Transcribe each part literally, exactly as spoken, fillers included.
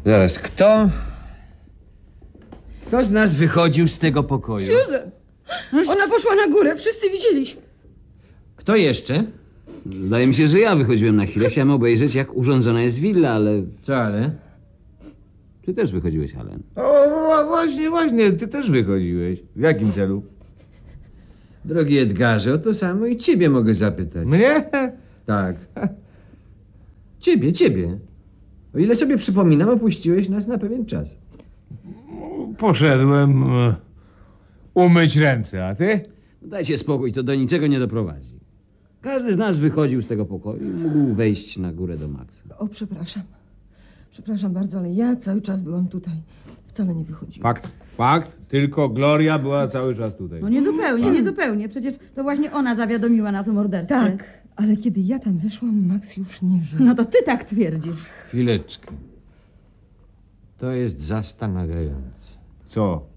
Zaraz, kto... Kto z nas wychodził z tego pokoju? Susan! Ona poszła na górę, wszyscy widzieliśmy. Kto jeszcze? Zdaje mi się, że ja wychodziłem na chwilę. Chciałem obejrzeć, jak urządzona jest willa, ale... Co ale? Ty też wychodziłeś, Allen. O, właśnie, właśnie, ty też wychodziłeś. W jakim celu? Drogi Edgarze, o to samo i ciebie mogę zapytać. Mnie? Tak. Ciebie, ciebie. O ile sobie przypominam, opuściłeś nas na pewien czas. Poszedłem e, umyć ręce, a ty? Dajcie spokój, to do niczego nie doprowadzi. Każdy z nas wychodził z tego pokoju i mógł wejść na górę do Maxa. O, przepraszam. Przepraszam bardzo, ale ja cały czas byłam tutaj. Wcale nie wychodziłam. Fakt, fakt, tylko Gloria była cały czas tutaj. No niezupełnie, niezupełnie. Przecież to właśnie ona zawiadomiła nas o morderstwie. Tak, ale kiedy ja tam weszłam, Max już nie żył. No to ty tak twierdzisz. Chwileczkę. To jest zastanawiające. Co?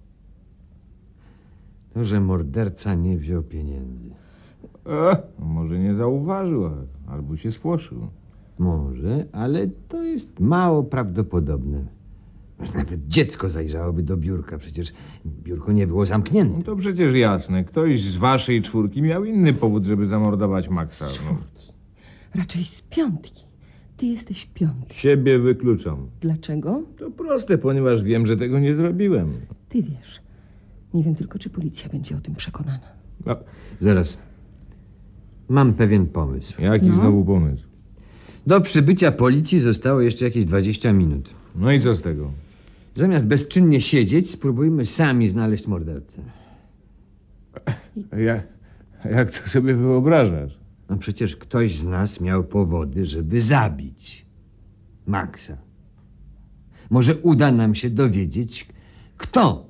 To, że morderca nie wziął pieniędzy. E, może nie zauważył, a- albo się spłoszył. Może, ale to jest mało prawdopodobne. Nawet dziecko zajrzałoby do biurka, przecież biurko nie było No zamknięte. to przecież jasne, ktoś z waszej czwórki miał inny powód, żeby zamordować Maxa. No. Raczej z piątki. Ty jesteś piątki. Siebie wykluczam. Dlaczego? To proste, ponieważ wiem, że tego nie zrobiłem. Ty wiesz. Nie wiem tylko, czy policja będzie o tym przekonana. A, Zaraz. Mam pewien pomysł. jaki No. znowu pomysł? Do przybycia policji zostało jeszcze jakieś dwadzieścia minut. No i co z tego? Zamiast bezczynnie siedzieć, spróbujmy sami znaleźć mordercę. A ja, a jak to sobie wyobrażasz? No przecież ktoś z nas miał powody, żeby zabić Maxa. Może uda nam się dowiedzieć, kto.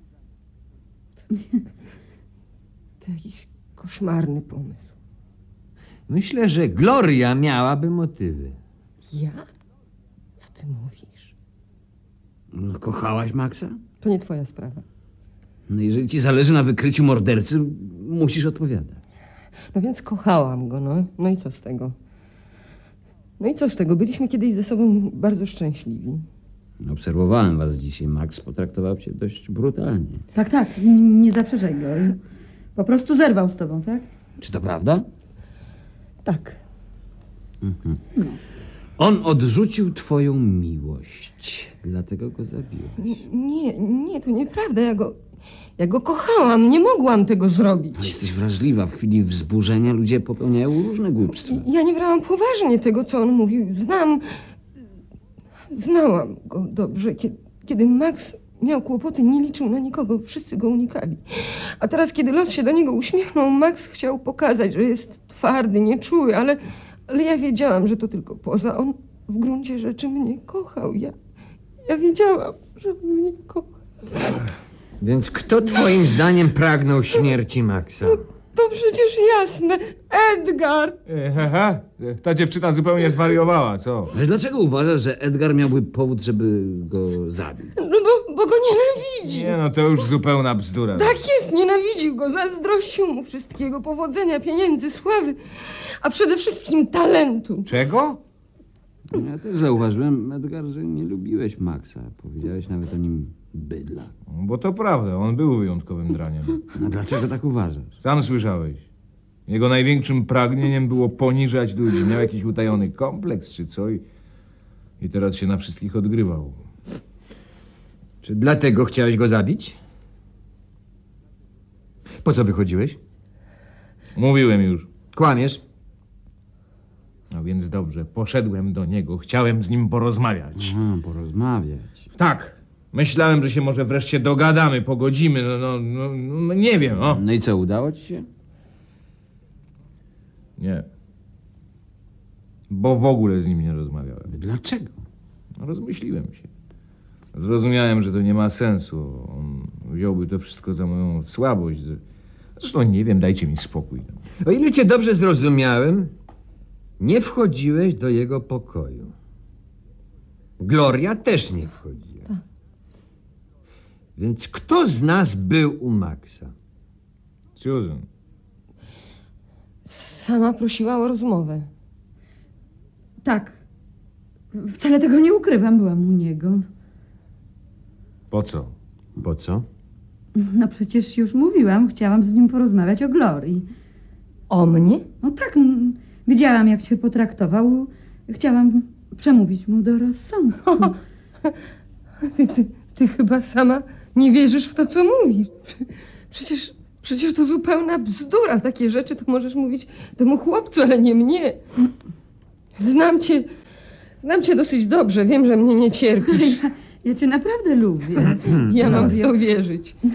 To jakiś koszmarny pomysł. Myślę, że Gloria miałaby motywy. Ja? Co ty mówisz? No, kochałaś Maxa? To nie twoja sprawa. No jeżeli ci zależy na wykryciu mordercy, musisz odpowiadać. No więc kochałam go, no. No i co z tego? No i co z tego? Byliśmy kiedyś ze sobą bardzo szczęśliwi. Obserwowałem was dzisiaj. Max potraktował cię dość brutalnie. Tak, tak, n- nie zaprzeczaj go. Po prostu zerwał z tobą, tak? Czy to prawda? Tak. On odrzucił twoją miłość, dlatego go zabiłeś. N- Nie, nie, to nieprawda. Ja go, ja go kochałam. Nie mogłam tego zrobić. Ale jesteś wrażliwa. W chwili wzburzenia ludzie popełniają różne głupstwa. Ja nie brałam poważnie tego, co on mówił. Znam... Znałam go dobrze. Kiedy, kiedy Max miał kłopoty, nie liczył na nikogo. Wszyscy go unikali. A teraz, kiedy los się do niego uśmiechnął, Max chciał pokazać, że jest twardy, nieczuły, ale, ale ja wiedziałam, że to tylko poza. On w gruncie rzeczy mnie kochał. Ja, ja wiedziałam, że on mnie kocha. Więc kto twoim zdaniem pragnął śmierci Maxa? To przecież jasne. Edgar! E, he, he. Ta dziewczyna zupełnie zwariowała, co? Ale dlaczego uważasz, że Edgar miałby powód, żeby go zabić? No bo, bo go nienawidzi. Nie no, to już zupełna bzdura. Tak jest, nienawidził go, zazdrościł mu wszystkiego, powodzenia, pieniędzy, sławy, a przede wszystkim talentu. Czego? Ja też zauważyłem, Edgar, że nie lubiłeś Maxa. Powiedziałeś nawet o nim bydla. Bo to prawda, on był wyjątkowym draniem. A dlaczego tak uważasz? Sam słyszałeś. Jego największym pragnieniem było poniżać ludzi. Miał jakiś utajony kompleks czy co i, i teraz się na wszystkich odgrywał. Czy dlatego chciałeś go zabić? Po co wychodziłeś? Mówiłem już. Kłamiesz? No więc dobrze, poszedłem do niego, chciałem z nim porozmawiać. Aha, porozmawiać. Tak, myślałem, że się może wreszcie dogadamy, pogodzimy, no, no, no, no nie wiem, o. No i co, udało ci się? Nie. Bo w ogóle z nim nie rozmawiałem. Dlaczego? No, rozmyśliłem się. Zrozumiałem, że to nie ma sensu. On wziąłby to wszystko za moją słabość. Zresztą nie wiem, dajcie mi spokój. O ile cię dobrze zrozumiałem, nie wchodziłeś do jego pokoju. Gloria też nie wchodziła. Tak. Więc kto z nas był u Maxa? Susan, Sama prosiła o rozmowę. Tak. Wcale tego nie ukrywam, byłam u niego. Po co? Po co? No przecież już mówiłam, chciałam z nim porozmawiać o Glorii. O mnie? No tak, m, widziałam jak cię potraktował. Chciałam przemówić mu do rozsądku. Ty, ty, ty chyba sama nie wierzysz w to, co mówisz. Przecież, przecież to zupełna bzdura. Takie rzeczy to możesz mówić temu chłopcu, ale nie mnie. Znam cię, znam cię dosyć dobrze. Wiem, że mnie nie cierpisz. Ja cię naprawdę lubię. Ja mam w to wierzyć.